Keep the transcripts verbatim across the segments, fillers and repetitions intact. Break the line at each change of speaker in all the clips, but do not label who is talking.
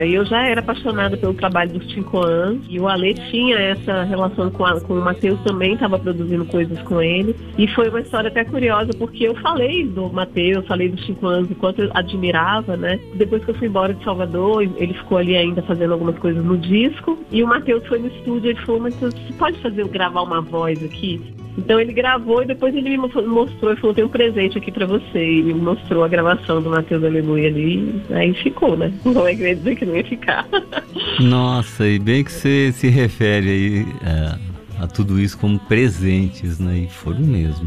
Eu já era apaixonada pelo trabalho do Tim Koan, e o Ale tinha essa relação com, a, com o Matheus, também estava produzindo coisas com ele. E foi uma história até curiosa, porque eu falei do Matheus, falei do Tim Koan, o quanto eu admirava, né? Depois que eu fui embora de Salvador, ele ficou ali ainda fazendo algumas coisas no disco, e o Matheus foi no estúdio e falou: mas você pode fazer eu gravar uma voz aqui? Então ele gravou e depois ele me mostrou e falou: tem um presente aqui pra você. E me mostrou a gravação do Matheus Aleluia ali, aí ficou, né? Não é que eu ia dizer que não ia ficar.
Nossa, e bem que você se refere aí é, a tudo isso como presentes, né? E foram mesmo.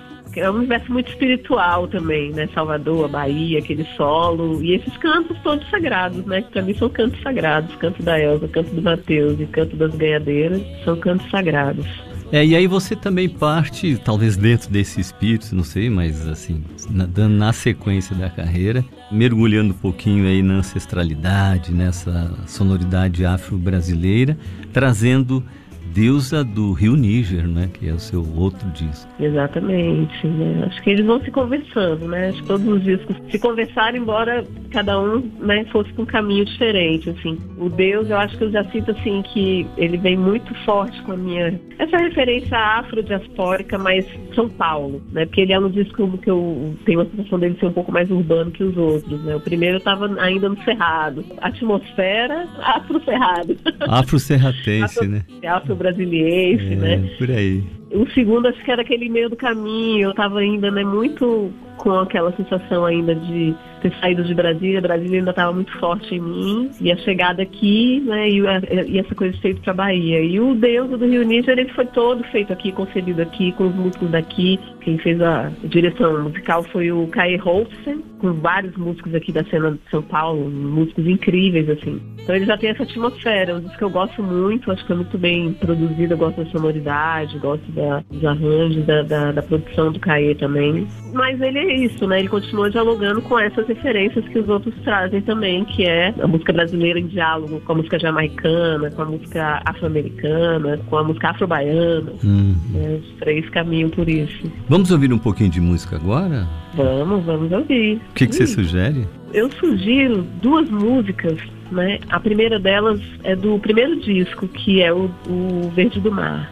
É um universo muito espiritual também, né? Salvador, a Bahia, aquele solo. E esses cantos todos sagrados, né? Que pra mim são cantos sagrados. Canto da Elza, canto do Matheus e canto das ganhadeiras. São cantos sagrados.
É, e aí você também parte, talvez dentro desse espírito, não sei, mas assim, na, na sequência da carreira, mergulhando um pouquinho aí na ancestralidade, nessa sonoridade afro-brasileira, trazendo Deusa do Rio Níger, né, que é o seu outro disco.
Exatamente, né? Acho que eles vão se conversando, né? Acho que todos os discos se conversaram, embora cada um, né, fosse com um caminho diferente, assim. O Deus, eu acho que eu já sinto, assim, que ele vem muito forte com a minha... essa referência afrodiaspórica, mas São Paulo, né? Porque ele é um disco que eu tenho a sensação dele ser um pouco mais urbano que os outros, né? O primeiro eu tava ainda no Cerrado. Atmosfera, afro-cerrado.
Afro-serratense,
afro,
né?
Afro-brasiliense,
é,
né?
Por aí.
O segundo, acho que era aquele meio do caminho. Eu tava ainda, né, muito com aquela sensação ainda de ter saído de Brasília. Brasília ainda estava muito forte em mim. E a chegada aqui, né, e, e essa coisa de ter ido pra Bahia. E o Deus do Rio Níger, ele foi todo feito aqui, concebido aqui, com os músicos daqui. Quem fez a direção musical foi o Kai Holsten, com vários músicos aqui da cena de São Paulo, músicos incríveis, assim. Então ele já tem essa atmosfera, um disco que eu gosto muito, acho que é muito bem produzido, eu gosto da sonoridade, gosto da, dos arranjos, da, da, da produção do Caê também. Mas ele é isso, né? Ele continua dialogando com essas referências que os outros trazem também, que é a música brasileira em diálogo com a música jamaicana, com a música afro-americana, com a música afro-baiana.
Hum.
Né? Os três caminham por isso.
Vamos ouvir um pouquinho de música agora?
Vamos, vamos ouvir.
O que, que você sugere?
Eu sugiro duas músicas, né? A primeira delas é do primeiro disco, que é o, o Verde do Mar.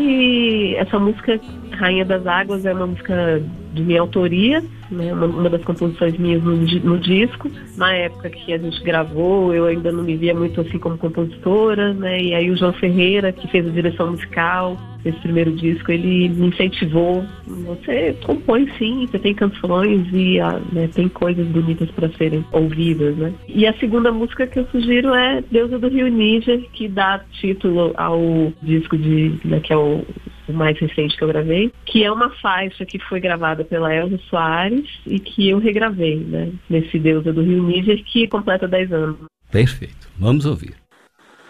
E essa música, Rainha das Águas, é uma música de minha autoria, né? Uma, uma das composições minhas no, no disco. Na época que a gente gravou, eu ainda não me via muito assim como compositora, né? E aí o João Ferreira, que fez a direção musical desse primeiro disco, ele me incentivou. Você compõe sim, você tem canções e né, tem coisas bonitas para serem ouvidas, né? E a segunda música que eu sugiro é Deusa do Rio Níger, que dá título ao disco de, né, que é o o mais recente que eu gravei, que é uma faixa que foi gravada pela Elza Soares e que eu regravei, né, nesse Deusa do Rio Níger, que completa dez anos.
Perfeito. Vamos ouvir.